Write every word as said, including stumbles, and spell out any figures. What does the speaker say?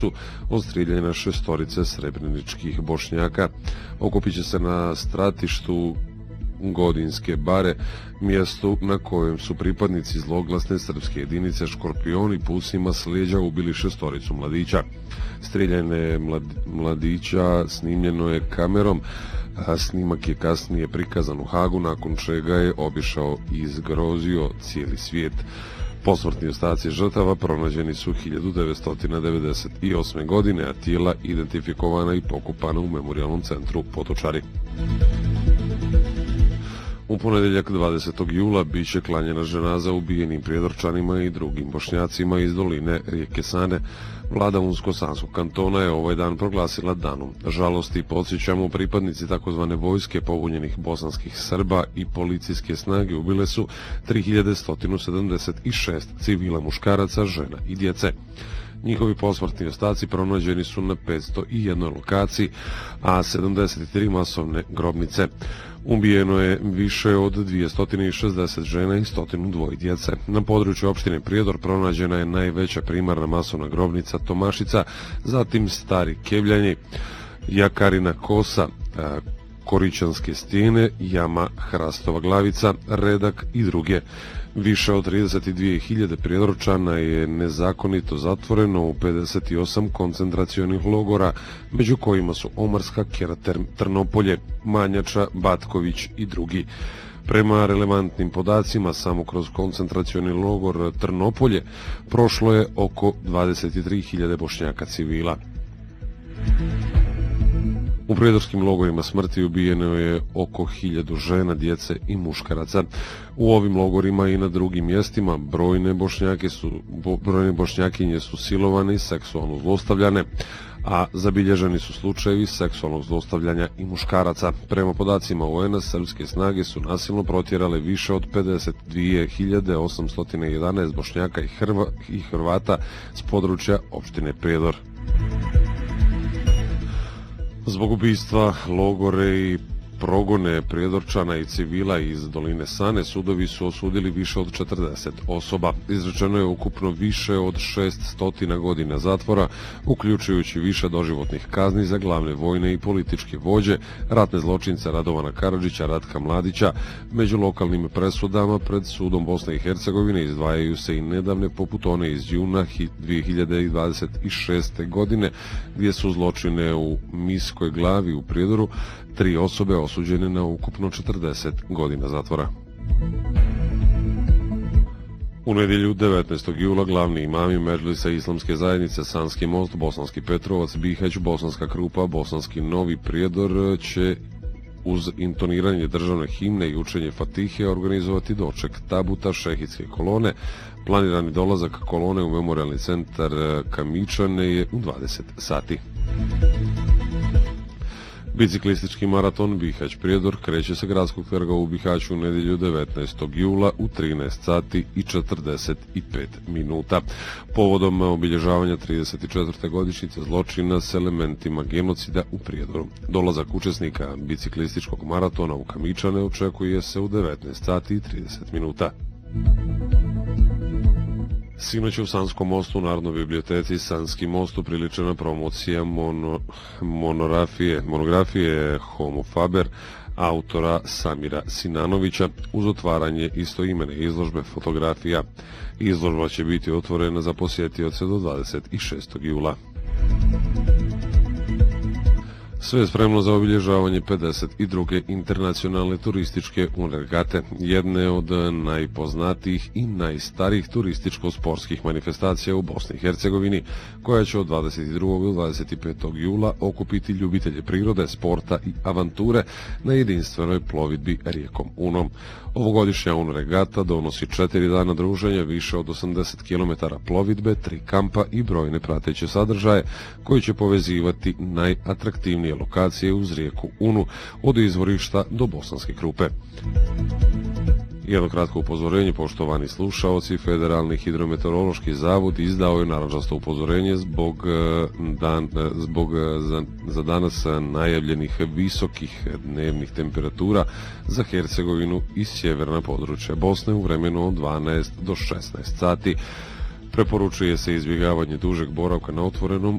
od strijeljanja šestorice srebreničkih Bošnjaka. Okupit će se na stratištu Godinske bare, mjestu na kojem su pripadnici zloglasne srpske jedinice Škorpioni pusima s leđa ubili šestoricu mladića. Strijeljanje mlad, mladića snimljeno je kamerom, a snimak je kasnije prikazan u Hagu, nakon čega je obišao i zgrozio cijeli svijet. Posmrtni ostaci žrtava pronađeni su hiljadu devetsto devedeset osme. godine, a tijela identifikovana i pokopana u memorijalnom centru Potočari. U ponedjeljak dvadesetog jula biće klanjena ženaza ubijenim Prijedorčanima i drugim Bošnjacima iz doline rijeke Sane. Vlada Unsko-Sanskog kantona je ovaj dan proglasila danom žalosti. Podsjećamo, pripadnici takozvane vojske pobunjenih bosanskih Srba i policijske snage ubile su tri hiljade sto sedamdeset šest civila, muškaraca, žena i djece. Njihovi posmrtni ostaci pronađeni su na petsto jednoj lokaciji, a sedamdeset tri masovne grobnice. Ubijeno je više od dvjesto šezdeset žena i sto dva djece. Na području opštine Prijedor pronađena je najveća primarna masovna grobnica Tomašica, zatim Stari Kevljanji, Jakarina kosa, Koričanske stijene, jama Hrastova glavica, Redak i druge. Više od trideset dvije hiljade Prijedorčana je nezakonito zatvoreno u pedeset osam koncentracionih logora, među kojima su Omarska, Kera, Trnopolje, Manjača, Batković i drugi. Prema relevantnim podacima, samo kroz koncentracioni logor Trnopolje prošlo je oko dvadeset tri hiljade Bošnjaka civila. U prijedorskim logorima smrti ubijeno je oko hiljadu žena, djece i muškaraca. U ovim logorima i na drugim mjestima brojne bošnjake su, brojne bošnjakinje su silovane i seksualno zlostavljane, a zabilježeni su slučajevi seksualnog zlostavljanja i muškaraca. Prema podacima O N A, srpske snage su nasilno protjerale više od pedeset dvije hiljade osamsto jedanaest Bošnjaka i, Hrva, i Hrvata s područja opštine Prijedor. Zbog ubistva, logore i progone Prijedorčana i civila iz doline Sane, sudovi su osudili više od četrdeset osoba. Izrečeno je ukupno više od šessto godina zatvora, uključujući više doživotnih kazni za glavne vojne i političke vođe, ratne zločince Radovana Karadžića, Ratka Mladića. Među lokalnim presudama pred sudom Bosne i Hercegovine izdvajaju se i nedavne, poput one iz juna dvije hiljade dvadeset šeste. godine, gdje su zločine u Miskoj glavi u Prijedoru tri osobe osuđene na ukupno četrdeset godina zatvora. U nedjelju devetnaestog jula glavni imami Medžlisa Islamske zajednice Sanski most, Bosanski Petrovac, Bihać, Bosanska Krupa, Bosanski Novi Prijedor će uz intoniranje državne himne i učenje Fatihe organizovati doček tabuta šehidske kolone. Planirani dolazak kolone u memorijalni centar Kamičane je u dvadeset sati. Biciklistički maraton Bihać Prijedor kreće se gradskog trga u Bihaću u nedjelju devetnaestog jula u trinaest sati i četrdeset pet minuta. Povodom obilježavanja trideset četvrte godišnjice zločina s elementima genocida u Prijedoru. Dolazak učesnika biciklističkog maratona u Kamičane očekuje se u devetnaest sati i trideset minuta. Sinoć u Sanskom mostu u Narodnoj biblioteci Sanski most upriličena promocija mono, monografije, monografije Homo Faber autora Samira Sinanovića uz otvaranje istoimene izložbe fotografija. Izložba će biti otvorena za posjetioce do dvadeset šestog jula. Sve je spremno za obilježavanje pedeset druge internacionalne turističke regate, jedne od najpoznatijih i najstarijih turističko-sportskih manifestacija u Bosni i Hercegovini, koja će od dvadeset drugog do dvadeset petog jula okupiti ljubitelje prirode, sporta i avanture na jedinstvenoj plovidbi rijekom Unom. Ovogodišnja Un regata donosi četiri dana druženja, više od osamdeset kilometara plovidbe, tri kampa i brojne prateće sadržaje koji će povezivati najatraktivnije lokacije uz rijeku Unu od izvorišta do Bosanske Krupe. Jedno kratko upozorenje, poštovani slušaoci, Federalni hidrometeorološki zavod izdao je narandžasto upozorenje zbog, dan, zbog za, za danas najavljenih visokih dnevnih temperatura za Hercegovinu i sjeverna područja Bosne u vremenu od dvanaest do šesnaest sati. Preporučuje se izbjegavanje dužeg boravka na otvorenom